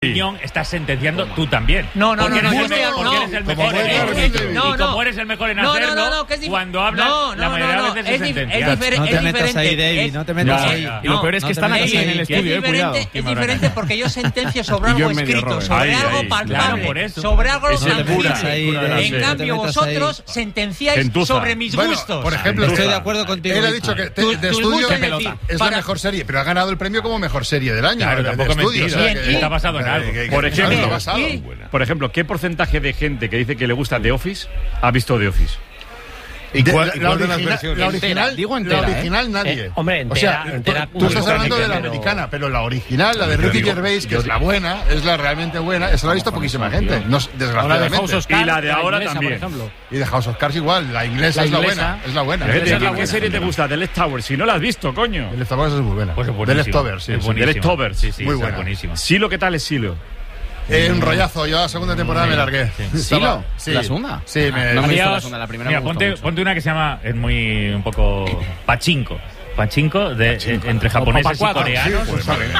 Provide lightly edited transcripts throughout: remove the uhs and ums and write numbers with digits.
opinión estás sentenciando tú también. No. Porque eres el mejor en ello. Y como eres el mejor en hacerlo, cuando hablas, la mayoría de veces es sentenciado. No te metas ahí, David, no te metas ahí. Y lo peor es que están aquí en el estudio, cuidado. Es diferente porque yo sentencio sobre algo escrito, sobre algo palpable, sobre algo tangible. En cambio, vosotros sentenciáis sobre mis gustos. Por ejemplo, estoy de acuerdo contigo. Él ha dicho que de estudio es la mejor serie, pero ha ganado el premio como mejor serie del año. Claro, tampoco es mentira. Está basado en algo. Por ejemplo, ¿qué porcentaje de gente que dice que le gusta The Office ha visto The Office? La original nadie. Hombre, entera. Tú estás hablando de la americana, pero la original, la de Ricky Gervais, que es la buena, es la realmente buena, esa la ha visto poquísima gente, desgraciadamente. Y la de ahora también. Y de House of Cards igual, la inglesa es la buena. Es la buena. ¿Qué serie te gusta? The Leftovers. Si no la has visto, coño. The Leftovers es muy buena. The Leftovers, sí. The Leftovers. Sí, muy buena. Silo, ¿qué tal es Silo? Un rollazo, yo la segunda temporada me largué. ¿Silo? ¿La segunda? Sí, no me hizo la segunda, la primera. Mira, ponte una que se llama, es muy un poco Pachinko. Pachinko entre japoneses y coreanos.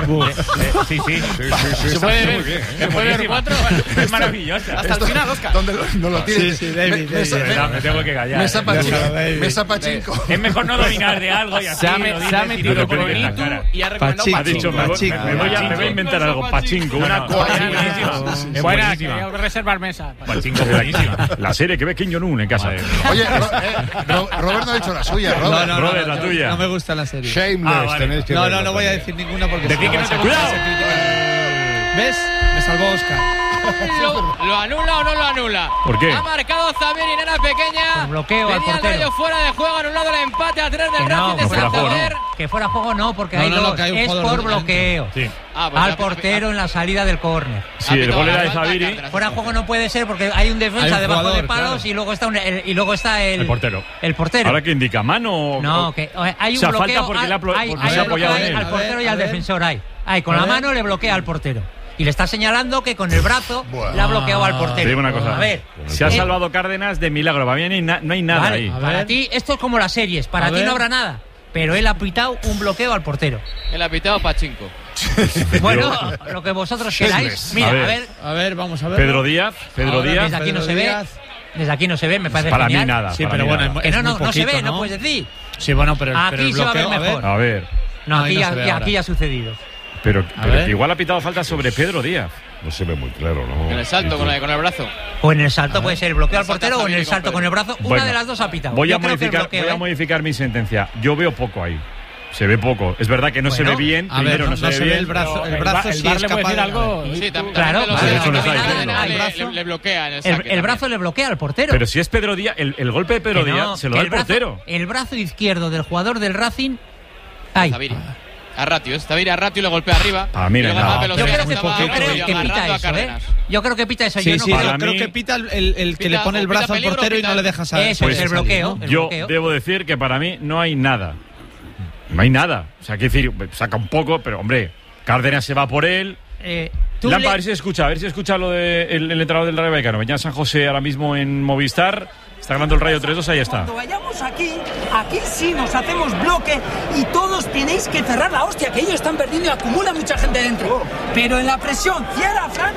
Sí. Se puede ver. Se puede ver 4. Es maravillosa. Hasta el final, Oscar. ¿Dónde no lo tienes? Sí, David. Me tengo que callar. Mesa Pachinko. Es mejor no dominar de algo y así. Se ha metido con el Itu y ha recomendado Ha dicho, me voy a inventar algo. Pachinko. Una Es buenísima. Voy a reservar mesa. Pachinko es buenísima. La serie que ve Kim Jong-un en casa. Oye, Robert no ha dicho la suya, Robert. Robert, la tuya. No me gusta la serie. Shameless, tenéis que verla. No voy a decir ninguna porque Decir que no te gusta. ¿Ves? Me salvó Oscar. ¿Lo anula o no lo anula? ¿Por qué? Ha marcado Zabiri en era pequeña. Por bloqueo al Venía el portero. Rayo fuera de juego, anulado el empate a 3 del Racing de Santander. Que fuera juego no, porque hay dos. Es por bloqueo. Sí. Al portero en la salida del córner. Sí, el gol era de Zabiri. Fuera de juego no puede ser porque hay un defensa debajo de palos y luego está el portero. El portero. ¿Ahora qué indica? ¿Mano? No, que hay un falta bloqueo. porque se ha apoyado en él. Al portero y al defensor hay. Con la mano le bloquea al portero. Y le está señalando que con el brazo le ha bloqueado al portero. Te digo una cosa. A ver. Se ha salvado Cárdenas de milagro. Para mí no hay nada ahí. Para ti, esto es como las series. Para ti no habrá nada. Pero él ha pitado un bloqueo al portero. Él ha pitado Pachinko. Bueno, lo que vosotros queráis. Mira, a ver, vamos a ver. Pedro Díaz. Desde aquí no se ve. Desde aquí no se ve, me parece para genial. Mí nada. Sí, pero bueno, que no se ve, no puedes decir. Sí, bueno, pero aquí el se va a ver bloqueo, mejor. A ver. No, aquí ya ha sucedido. Pero igual ha pitado falta sobre Pedro Díaz. No se ve muy claro, ¿no? En el salto con el brazo. O en el salto puede ser el bloqueo al portero o en el salto con el brazo. Una de las dos ha pitado. Voy a modificar mi sentencia. Yo veo poco ahí. Se ve poco. Es verdad que no se ve bien. Primero no se ve bien. El brazo sí es capaz de algo. Sí, claro. Le bloquea en el saque. El brazo le bloquea al portero. Pero si es Pedro Díaz, el golpe de Pedro Díaz se lo da el portero. El brazo izquierdo del jugador del Racing. Zabiri a Ratio le golpea arriba. Mira, yo creo que pita eso, Yo creo que pita eso. Sí, yo creo que pita el que le pone el brazo al portero y no le deja salir. Eso es el bloqueo. Yo debo decir que para mí no hay nada. No hay nada. O sea, quiero decir, saca un poco, pero hombre, Cárdenas se va por él. Lampa, a ver si escucha lo del entrenador del Rayo Vallecano. Venía San José ahora mismo en Movistar. Está ganando el Rayo 3-2, ahí está. Cuando vayamos aquí sí nos hacemos bloque y todos tenéis que cerrar la hostia, que ellos están perdiendo y acumula mucha gente dentro. Pero en la presión, cierra, Fran.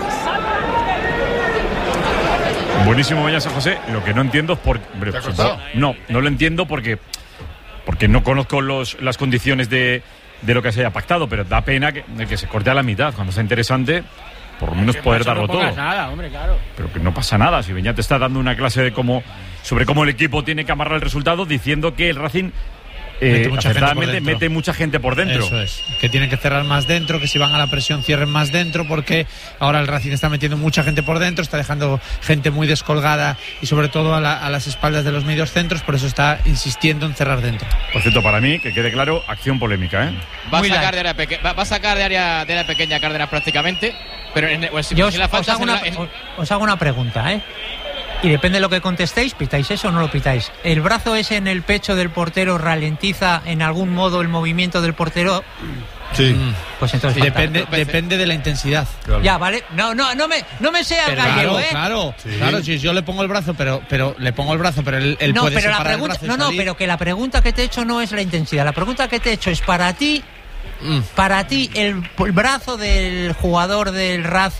Buenísimo Venía San José. Lo que no entiendo es por... No lo entiendo porque no conozco las condiciones de lo que se haya pactado, pero da pena que se corte a la mitad. Cuando sea interesante, por lo menos poder darlo todo. Nada, hombre, claro. Pero que no pasa nada. Si Beñat te está dando una clase sobre cómo el equipo tiene que amarrar el resultado, diciendo que el Racing mete mucha gente por dentro. Eso es, que tienen que cerrar más dentro, que si van a la presión cierren más dentro, porque ahora el Racing está metiendo mucha gente por dentro, está dejando gente muy descolgada y sobre todo a las espaldas de los medios centros, por eso está insistiendo en cerrar dentro. Por cierto, para mí, que quede claro, acción polémica, ¿eh? Va a sacar de área pequeña Cárdenas prácticamente, pero os hago una pregunta, ¿eh? Y depende de lo que contestéis, ¿pitáis eso o no lo pitáis? ¿El brazo ese en el pecho del portero ralentiza en algún modo el movimiento del portero? Sí. Pues entonces depende de la intensidad. Claro. Ya, vale. No me sea gallego, Claro, si yo le pongo el brazo, pero le pongo el brazo, pero él puede separar el brazo y salir. Pero que la pregunta que te he hecho no es la intensidad. La pregunta que te he hecho es para ti el brazo del jugador del Racing